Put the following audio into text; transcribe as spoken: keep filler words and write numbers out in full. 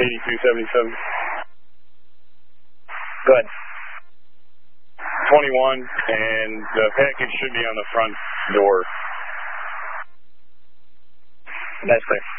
eighty-two seventy-seven. Go ahead. twenty-one, and the package should be on the front door. That's clear.